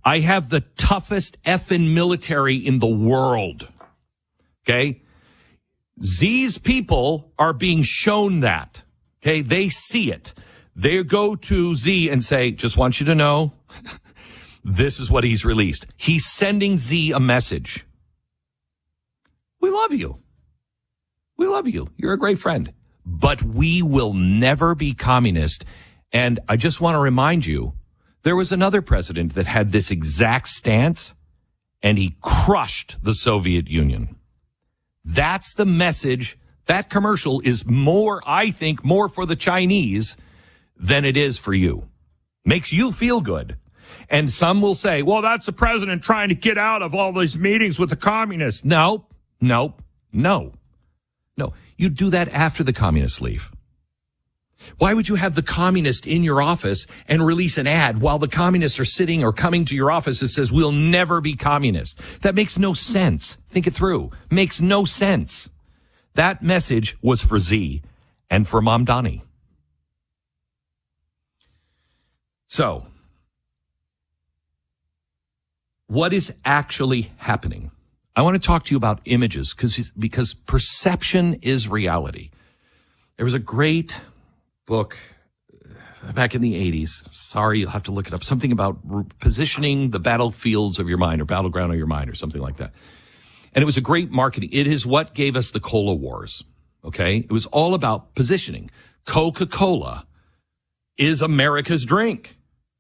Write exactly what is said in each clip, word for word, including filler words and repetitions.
I have the toughest effing military in the world. Okay? X's people are being shown that. Okay? They see it. They go to Z and say, just want you to know, this is what he's released. He's sending Z a message. We love you. We love you. You're a great friend. But we will never be communist. And I just want to remind you, there was another president that had this exact stance, and he crushed the Soviet Union. That's the message. That commercial is more, I think, more for the Chinese than it is for you. Makes you feel good. And some will say, well, that's the president trying to get out of all these meetings with the communists. No, no, no, no. You do that after the communists leave. Why would you have the communist in your office and release an ad while the communists are sitting or coming to your office that says, we'll never be communist? That makes no sense. Think it through. Makes no sense. That message was for Z and for Mamdani. So, what is actually happening? I want to talk to you about images because because perception is reality. There was a great book back in the eighties. Sorry, you'll have to look it up. Something about positioning the battlefields of your mind or battleground of your mind or something like that. And it was a great marketing. It is what gave us the Cola Wars. Okay. It was all about positioning. Coca-Cola is America's drink.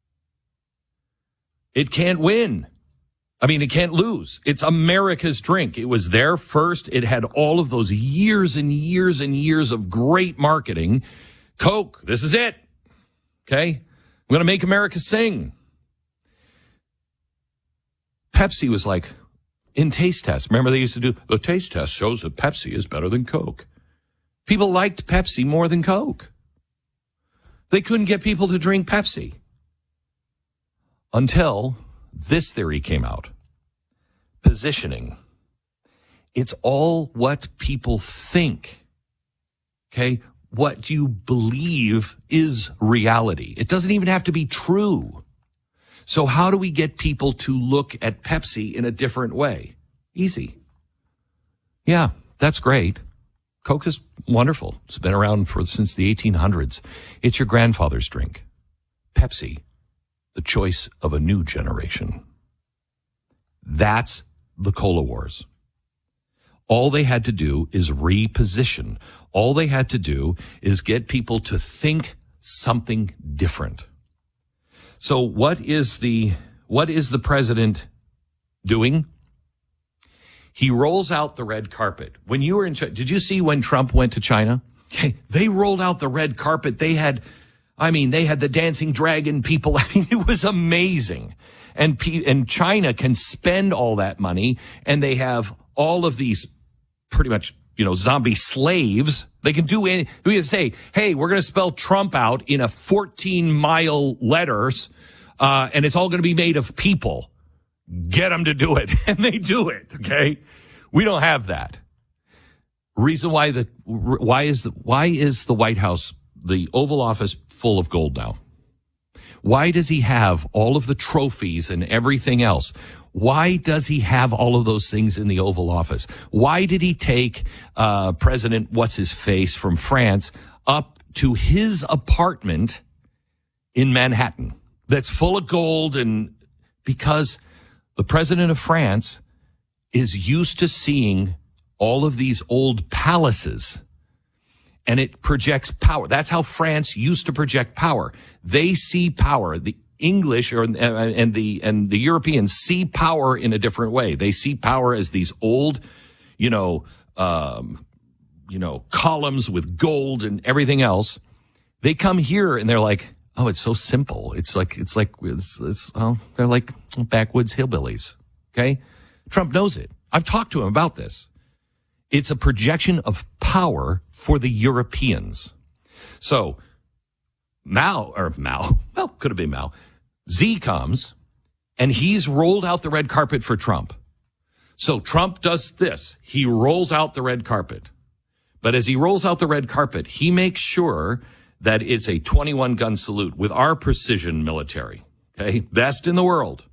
It can't win. I mean, it can't lose. It's America's drink. It was there first. It had all of those years and years and years of great marketing. Coke, this is it. Okay? I'm going to make America sing. Pepsi was like, in taste tests. Remember they used to do, the taste test shows that Pepsi is better than Coke. People liked Pepsi more than Coke. They couldn't get people to drink Pepsi. Until this theory came out. Positioning. It's all what people think. Okay? What you believe is reality. It doesn't even have to be true. So how do we get people to look at Pepsi in a different way? Easy. Yeah, that's great. Coke is wonderful. It's been around for since the eighteen hundreds. It's your grandfather's drink. Pepsi, the choice of a new generation. That's the Cola Wars. All they had to do is reposition. All they had to do is get people to think something different. So what is the, what is the president doing? He rolls out the red carpet. When you were in China, did you see when Trump went to China? Okay, they rolled out the red carpet. They had, I mean, they had the dancing dragon people. I mean, it was amazing. And, and China can spend all that money, and they have all of these pretty much, you know, zombie slaves. They can do anything. We can say, hey, we're going to spell Trump out in a fourteen mile letters, uh, and it's all going to be made of people. Get them to do it. And they do it. Okay. We don't have that. Reason why the, why is the, why is the White House, the Oval Office, full of gold now? Why does he have all of the trophies and everything else? Why does he have all of those things in the Oval Office? Why did he take uh President What's-His-Face from France up to his apartment in Manhattan that's full of gold? And because the president of France is used to seeing all of these old palaces, and it projects power. That's how France used to project power. They see power. The English or and the and the Europeans see power in a different way. They see power as these old, you know, um, you know, columns with gold and everything else. They come here and they're like, oh, it's so simple. It's like it's like it's, it's oh, they're like backwoods hillbillies. Okay, Trump knows it. I've talked to him about this. It's a projection of power for the Europeans. So Mao, or Mao, well, could have been Mao. Z comes, and he's rolled out the red carpet for Trump. So Trump does this. He rolls out the red carpet. But as he rolls out the red carpet, he makes sure that it's a twenty-one gun salute with our precision military. Okay? Best in the world.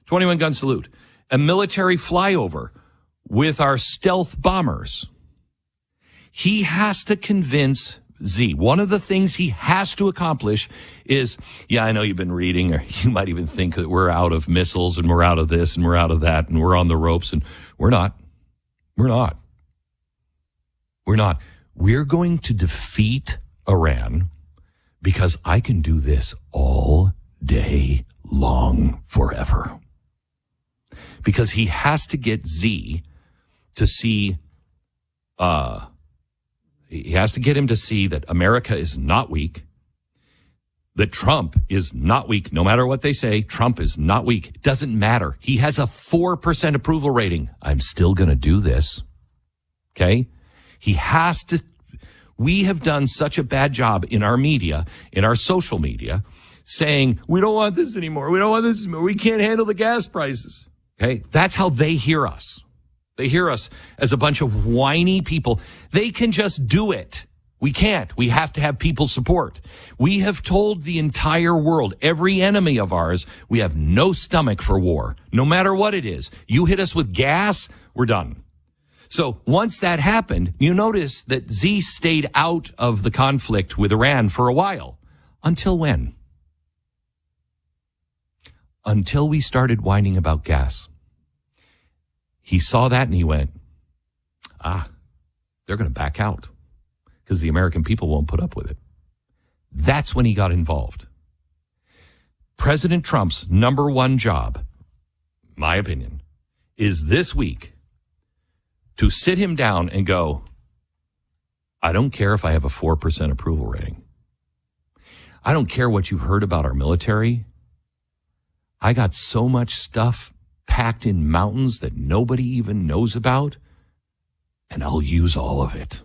twenty-one gun salute, a military flyover with our stealth bombers. He has to convince Z. One of the things he has to accomplish is, yeah, I know you've been reading, or you might even think that we're out of missiles and we're out of this and we're out of that and we're on the ropes, and we're not. We're not. We're not. We're going to defeat Iran because I can do this all day long forever. Because he has to get Z to see, uh, he has to get him to see that America is not weak, that Trump is not weak. No matter what they say, Trump is not weak. It doesn't matter. He has a four percent approval rating. I'm still going to do this. Okay? He has to. We have done such a bad job in our media, in our social media, saying, we don't want this anymore. We don't want this anymore. We can't handle the gas prices. Okay? That's how they hear us. They hear us as a bunch of whiny people. They can just do it. We can't. We have to have people support. We have told the entire world, every enemy of ours, we have no stomach for war. No matter what it is. You hit us with gas, we're done. So once that happened, you notice that Z stayed out of the conflict with Iran for a while. Until when? Until we started whining about gas. He saw that and he went, ah, they're going to back out because the American people won't put up with it. That's when he got involved. President Trump's number one job, my opinion, is this week to sit him down and go, I don't care if I have a four percent approval rating. I don't care what you've heard about our military. I got so much stuff packed in mountains that nobody even knows about, and I'll use all of it.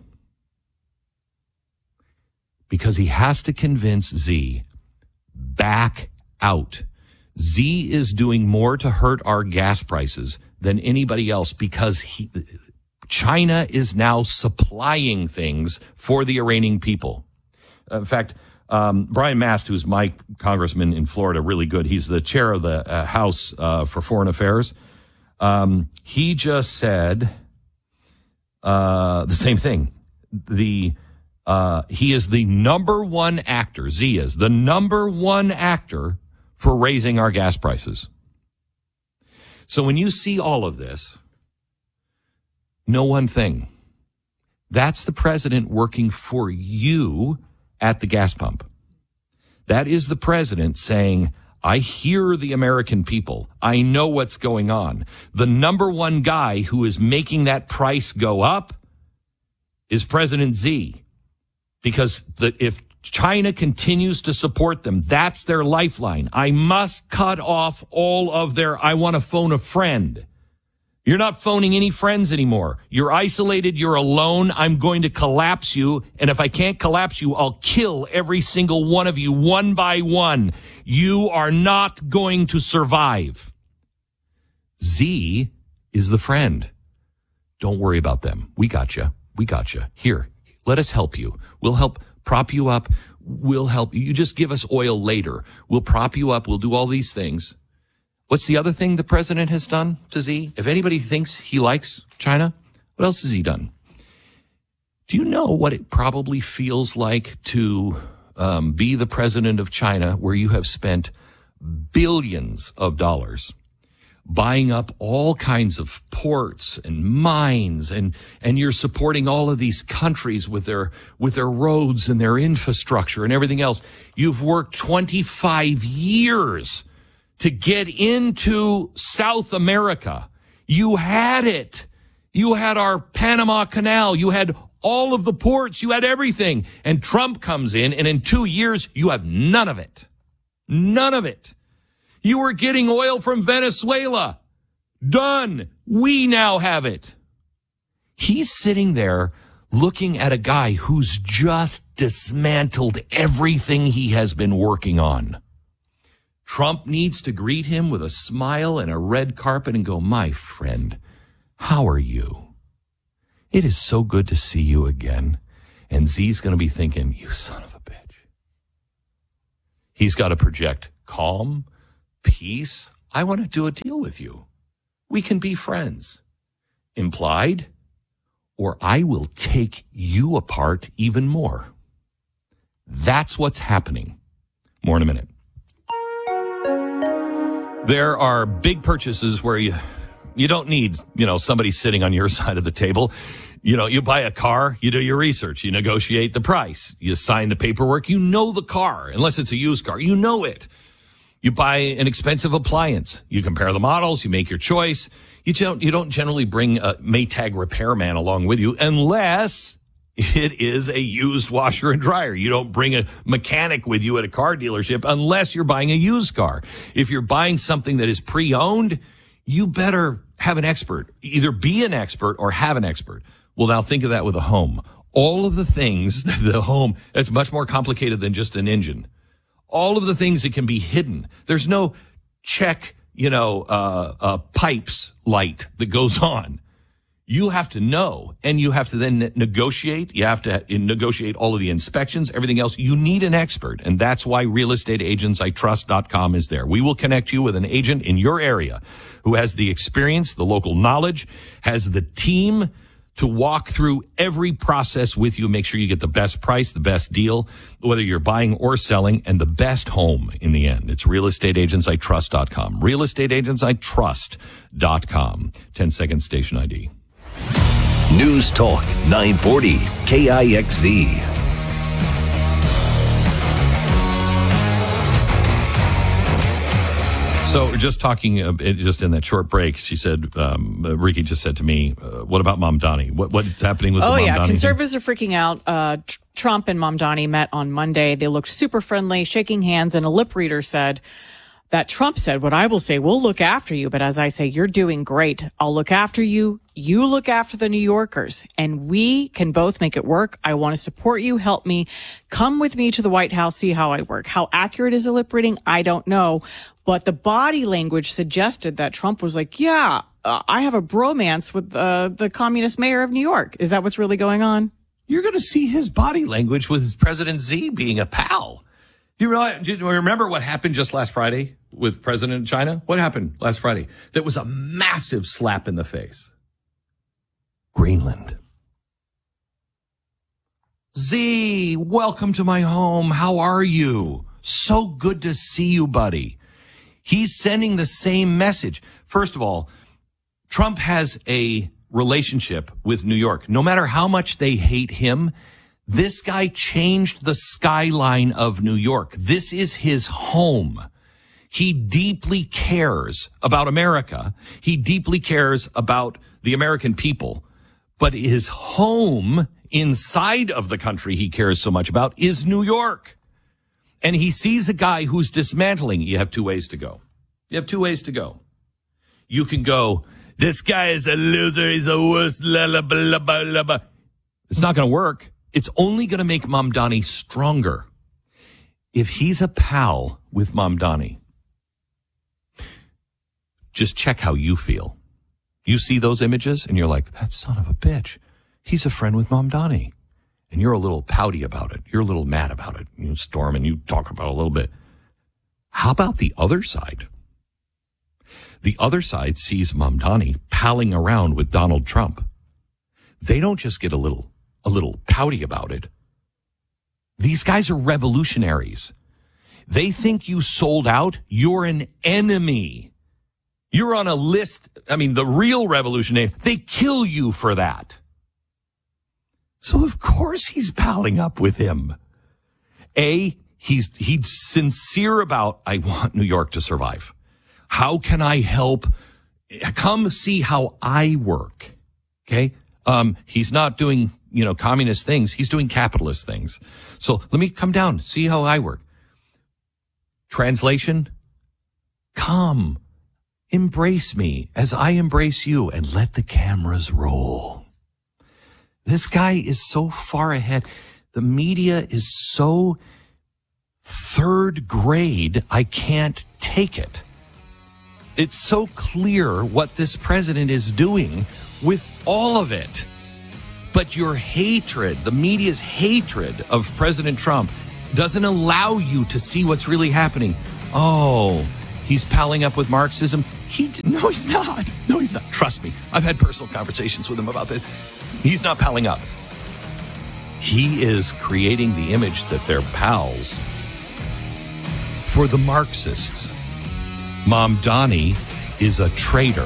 Because he has to convince Z, back out. Z is doing more to hurt our gas prices than anybody else because he, China is now supplying things for the Iranian people. In fact, Um, Brian Mast, who's my congressman in Florida, really good. He's the chair of the uh, House uh, for Foreign Affairs. Um, he just said uh, the same thing. The uh, he is the number one actor. Z is the number one actor for raising our gas prices. So when you see all of this, know one thing. That's the president working for you at the gas pump. That is the president saying, I hear the American people. I know what's going on. The number one guy who is making that price go up is President Z. Because the, if China continues to support them, that's their lifeline. I must cut off all of their, I want to phone a friend. You're not phoning any friends anymore. You're isolated. You're alone. I'm going to collapse you. And if I can't collapse you, I'll kill every single one of you one by one. You are not going to survive. Z is the friend. Don't worry about them. We got you. We got you. Here, let us help you. We'll help prop you up. We'll help you. You just give us oil later. We'll prop you up. We'll do all these things. What's the other thing the president has done to Z? If anybody thinks he likes China, what else has he done? Do you know what it probably feels like to um, be the president of China, where you have spent billions of dollars buying up all kinds of ports and mines, and and you're supporting all of these countries with their with their roads and their infrastructure and everything else? You've worked twenty-five years to get into South America. You had it. You had our Panama Canal. You had all of the ports. You had everything. And Trump comes in, and in two years, you have none of it. None of it. You were getting oil from Venezuela. Done. We now have it. He's sitting there looking at a guy who's just dismantled everything he has been working on. Trump needs to greet him with a smile and a red carpet and go, my friend, how are you? It is so good to see you again. And Z's going to be thinking, you son of a bitch. He's got to project calm, peace, I want to do a deal with you. We can be friends. Implied, or I will take you apart even more. That's what's happening. More in a minute. There are big purchases where you you don't need, you know, somebody sitting on your side of the table. You know, you buy a car, you do your research, you negotiate the price, you sign the paperwork, you know the car, unless it's a used car, you know it. You buy an expensive appliance, you compare the models, you make your choice. You don't, you don't generally bring a Maytag repairman along with you unless it is a used washer and dryer. You don't bring a mechanic with you at a car dealership unless you're buying a used car. If you're buying something that is pre-owned, you better have an expert. Either be an expert or have an expert. Well, now think of that with a home. All of the things that the home, it's much more complicated than just an engine. All of the things that can be hidden. There's no check, you know, uh, uh, pipes light that goes on. You have to know, and you have to then negotiate. You have to negotiate all of the inspections, everything else. You need an expert, and that's why real estate agents I trust dot com is there. We will connect you with an agent in your area who has the experience, the local knowledge, has the team to walk through every process with you, make sure you get the best price, the best deal, whether you're buying or selling, and the best home in the end. It's real estate agents I trust dot com. real estate agents I trust dot com. ten second station I D. News Talk nine forty K I X Z. So we're just talking, uh, just in that short break, she said, um, uh, Ricky just said to me, uh, what about Mamdani? What, what's happening with oh, the Mamdani? Oh, yeah. Conservatives thing? are freaking out. Uh, tr- Trump and Mamdani met on Monday. They looked super friendly, shaking hands, and a lip reader said that Trump said, what I will say, we'll look after you. But as I say, you're doing great. I'll look after you. You look after the New Yorkers, and we can both make it work. I want to support you. Help me. Come with me to the White House. See how I work. How accurate is a lip reading? I don't know. But the body language suggested that Trump was like, yeah, uh, I have a bromance with uh, the communist mayor of New York. Is that what's really going on? You're going to see his body language with President Xi being a pal. Do you, realize, do you remember what happened just last Friday with President China? What happened last Friday? That was a massive slap in the face. Greenland. Z, welcome to my home. How are you? So good to see you, buddy. He's sending the same message. First of all, Trump has a relationship with New York. No matter how much they hate him, this guy changed the skyline of New York. This is his home. He deeply cares about America. He deeply cares about the American people. But his home inside of the country he cares so much about is New York. And he sees a guy who's dismantling. You have two ways to go. You have two ways to go. You can go, this guy is a loser. He's a wuss. La, la, blah, blah, blah, blah. It's not going to work. It's only going to make Mamdani stronger. If he's a pal with Mamdani, just check how you feel. You see those images and you're like, that son of a bitch, he's a friend with Mamdani. And you're a little pouty about it. You're a little mad about it. You storm and you talk about it a little bit. How about the other side? The other side sees Mamdani palling around with Donald Trump. They don't just get a little, a little pouty about it. These guys are revolutionaries. They think you sold out. You're an enemy. You're on a list. I mean, the real revolutionary, they kill you for that. So of course he's palling up with him. A, he's, he's sincere about, I want New York to survive. How can I help? Come see how I work. Okay. Um, he's not doing, you know, communist things. He's doing capitalist things. So let me come down, see how I work. Translation. Come, embrace me as I embrace you, and let the cameras roll. This guy is so far ahead. The media is so third grade, I can't take it. It's so clear what this president is doing with all of it. But your hatred, the media's hatred of President Trump, doesn't allow you to see what's really happening. Oh, he's palling up with Marxism. He no, he's not. No, he's not. Trust me. I've had personal conversations with him about this. He's not palling up. He is creating the image that they're pals for the Marxists. Mamdani is a traitor.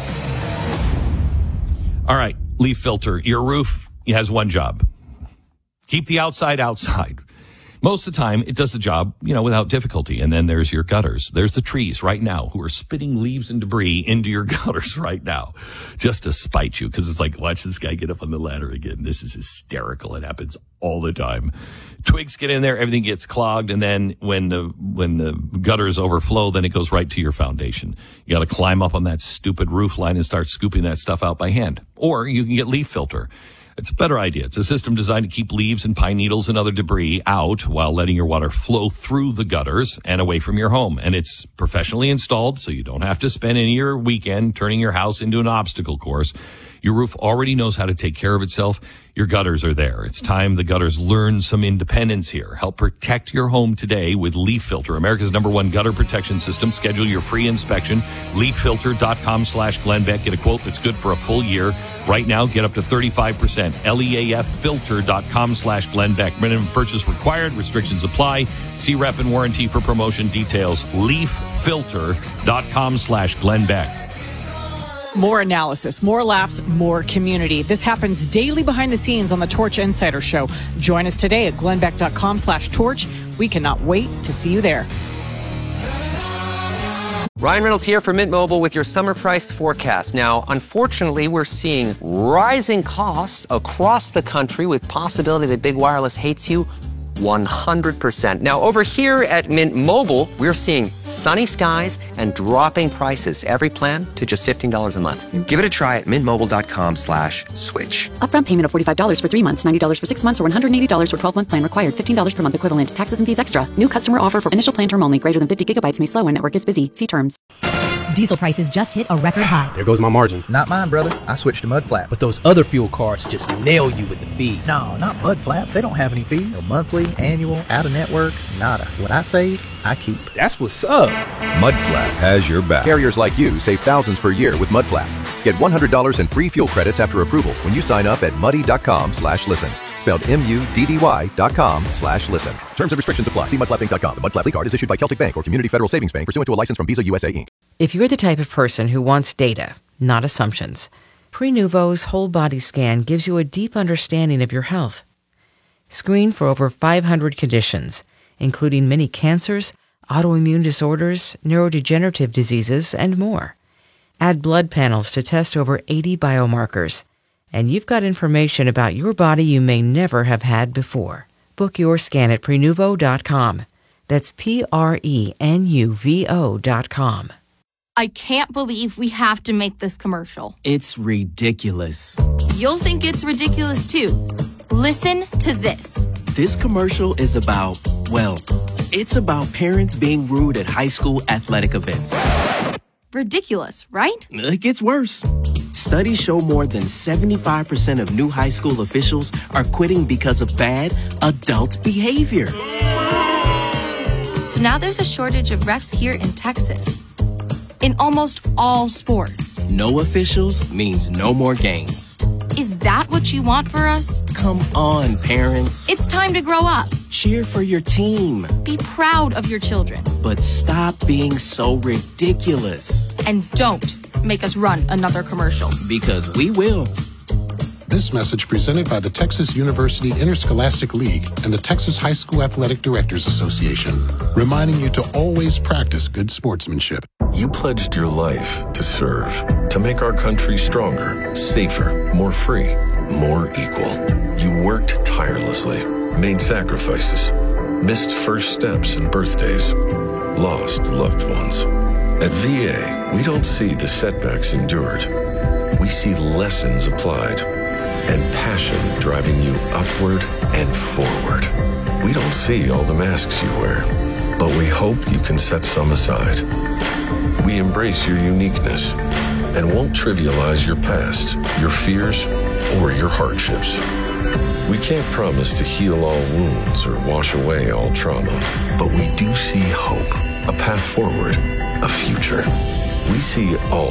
All right, leaf filter. Your roof has one job. Keep the outside outside. Most of the time, it does the job, you know, without difficulty. And then there's your gutters. There's the trees right now who are spitting leaves and debris into your gutters right now just to spite you. Because it's like, watch this guy get up on the ladder again. This is hysterical. It happens all the time. Twigs get in there, everything gets clogged. And then when the when the gutters overflow, then it goes right to your foundation. You got to climb up on that stupid roof line and start scooping that stuff out by hand. Or you can get leaf filter. It's a better idea. It's a system designed to keep leaves and pine needles and other debris out while letting your water flow through the gutters and away from your home. And it's professionally installed, so you don't have to spend any of your weekend turning your house into an obstacle course. Your roof already knows how to take care of itself. Your gutters are there. It's time the gutters learn some independence here. Help protect your home today with Leaf Filter, America's number one gutter protection system. Schedule your free inspection. leaf filter dot com slash Glenn Beck. Get a quote that's good for a full year. Right now, get up to thirty-five percent. leaf filter dot com slash Glenn Beck. Minimum purchase required. Restrictions apply. See rep and warranty for promotion details. leaf filter dot com slash Glenn Beck. More analysis, more laughs, more community. This happens daily behind the scenes on the Torch Insider Show. Join us today at glenn beck dot com slash torch. We cannot wait to see you there. Ryan Reynolds here for Mint Mobile with your summer price forecast. Now, unfortunately, we're seeing rising costs across the country with possibility that big wireless hates you one hundred percent. Now, over here at Mint Mobile, we're seeing sunny skies and dropping prices. Every plan to just fifteen dollars a month. Give it a try at mintmobile.com slash switch. Upfront payment of forty-five dollars for three months, ninety dollars for six months, or one hundred eighty dollars for twelve-month plan required. fifteen dollars per month equivalent. Taxes and fees extra. New customer offer for initial plan term only. Greater than fifty gigabytes may slow when network is busy. See terms. Diesel prices just hit a record high. There goes my margin. Not mine, brother. I switched to Mudflap. But those other fuel cards just nail you with the fees. No, not Mudflap. They don't have any fees. No monthly, annual, out-of-network, nada. What I save, I keep. That's what's up. Mudflap has your back. Carriers like you save thousands per year with Mudflap. Get one hundred dollars in free fuel credits after approval when you sign up at muddy.com slash listen. Spelled M-U-D-D-Y dot com slash listen. Terms and restrictions apply. See mudflap inc dot com. The Mudflap card is issued by Celtic Bank or Community Federal Savings Bank pursuant to a license from Visa U S A, Incorporated. If you're the type of person who wants data, not assumptions, Prenuvo's whole body scan gives you a deep understanding of your health. Screen for over five hundred conditions, including many cancers, autoimmune disorders, neurodegenerative diseases, and more. Add blood panels to test over eighty biomarkers, and you've got information about your body you may never have had before. Book your scan at Prenuvo dot com. That's P R E N U V O dot com. I can't believe we have to make this commercial. It's ridiculous. You'll think it's ridiculous too. Listen to this. This commercial is about, well, it's about parents being rude at high school athletic events. Ridiculous, right? It gets worse. Studies show more than seventy-five percent of new high school officials are quitting because of bad adult behavior. So now there's a shortage of refs here in Texas. In almost all sports. No officials means no more games. Is that what you want for us? Come on, parents. It's time to grow up. Cheer for your team. Be proud of your children. But stop being so ridiculous. And don't make us run another commercial. Because we will. This message presented by the Texas University Interscholastic League and the Texas High School Athletic Directors Association, reminding you to always practice good sportsmanship. You pledged your life to serve, to make our country stronger, safer, more free, more equal. You worked tirelessly, made sacrifices, missed first steps and birthdays, lost loved ones. At V A, we don't see the setbacks endured. We see lessons applied and passion driving you upward and forward. We don't see all the masks you wear, but we hope you can set some aside. We embrace your uniqueness and won't trivialize your past, your fears, or your hardships. We can't promise to heal all wounds or wash away all trauma, but we do see hope, a path forward, a future. We see all